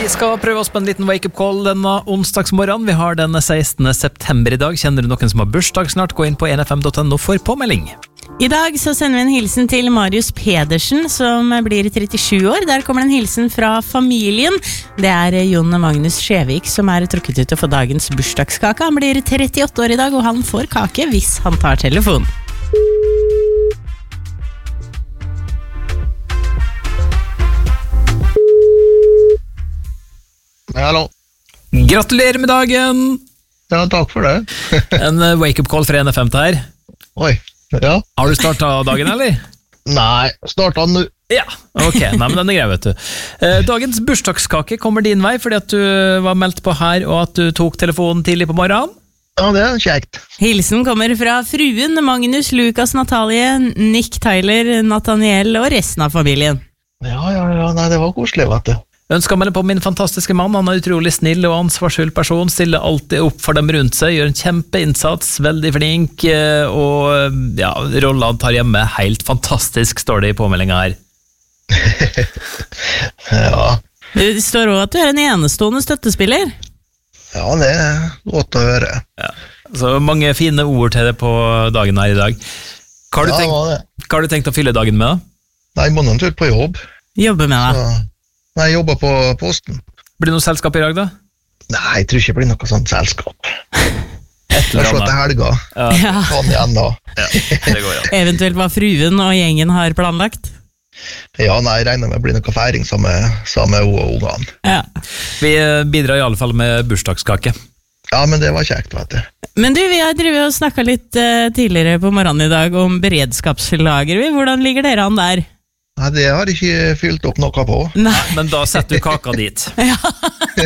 Vi skal prøve oss på en liten wake-up call denne onsdagsmorgen. Vi har den 16. september i dag. Kjenner du noen som har bursdag snart? Gå inn på nfm.no for påmelding. I dag så sender vi en hilsen til Marius Pedersen, som blir 37 år. Der kommer en hilsen fra familien. Det er Jon Magnus Skjevik som er trukket ut til å få dagens bursdagskake. Han blir 38 år i dag, og han får kake hvis han tar telefon. Hallo. Gratulerer med dagen! Ja, takk for det. En wake-up call fra NFM her. Oi, ja. Har du startet dagen, eller? Nei, startet nå. Ja, ok, nei, men den er grei, vet du. Dagens bursdagskake kommer din vei, fordi at du var meldt på her, og at du tok telefonen tidlig på morgenen. Ja, det er kjekt. Hilsen kommer fra fruen, Magnus, Lukas, Natalie, Nick, Tyler, Nathaniel og resten av familien. Ja, nei, det var koselig, vet du. Ønsker å melde på min fantastiske mann. Han er utrolig snill og ansvarsfull person, stiller alltid opp for dem rundt seg, gjør en kjempeinnsats, veldig flink, og ja, rollen han tar hjemme, helt fantastisk, står det i påmeldingen her. Ja. Det står også at du er en enestående støttespiller. Ja, det er godt å høre. Ja. Så mange fine ord til det på dagen her i dag. Hva har du tenkt å fylle dagen med da? Nei, jeg må nå en tur på jobb. Jobber med deg. Så... Nei, jeg jobber på posten. Blir det noe selskap i dag da? Nei, jeg tror ikke det blir noe sånt selskap. Jeg slår til helga. Ja. Sånn igjen da. Ja, det går ja. Eventuelt hva fruen og gjengen har planlagt. Ja, nei, jeg regner med det blir noe feiring sammen med ungene. Ja. Vi bidrar i alle fall med bursdagskake. Ja, men det var kjekt, vet du. Men du, vi har drevet og snakket litt tidligere på morgenen i dag om beredskapslager. Hvordan ligger dere an der? Nei, det har jeg ikke fylt opp noe på. Nei. Men da setter du kaka dit. Ja.